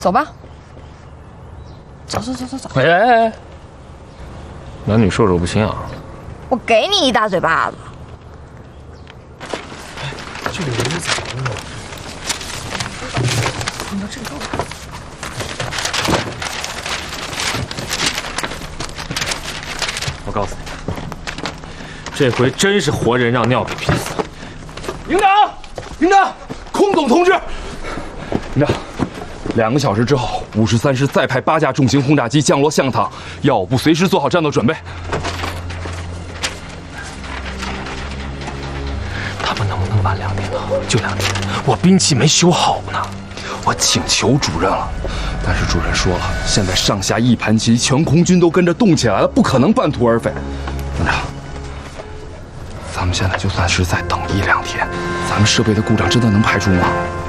走吧，走。 哎，男女授受不亲啊！ 我给你一大嘴巴子。 这个人是咋了呢？ 你到这里来。 我告诉你，这回真是活人让尿给憋死了。 营长，空总同志，营长，2个小时之后，53师再派8架重型轰炸机降落象塘，要我部随时做好战斗准备。 他们能不能晚2天呢？就2天，我兵器没修好呢。 我请求主任了，但是主任说了，现在上下一盘棋，全空军都跟着动起来了，不可能半途而废。营长，咱们现在就算是再等1、2天，咱们设备的故障真的能排除吗？